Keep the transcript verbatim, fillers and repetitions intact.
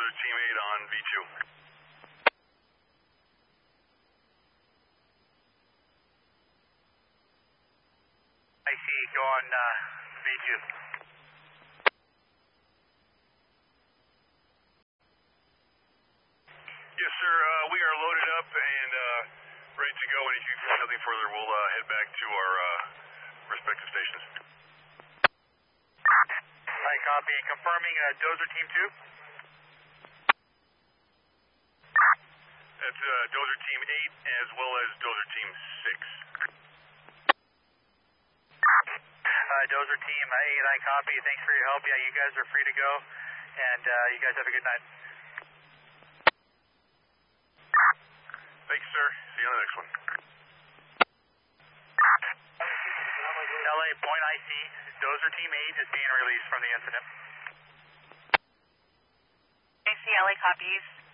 Dozer Team eight on V two. I see, go on uh, V two. Yes, sir. Uh, we are loaded up and uh, ready to go. And if you need nothing further, we'll uh, head back to our uh, respective stations. I copy. Confirming uh, Dozer Team two. That's uh, Dozer Team eight as well as Dozer Team six. Uh, Dozer Team eight, I copy. Thanks for your help. Yeah, you guys are free to go. And uh, you guys have a good night. Thanks, sir. See you on the next one. L A Point, I see. Dozer Team eight is being released from the incident. I C L A copies.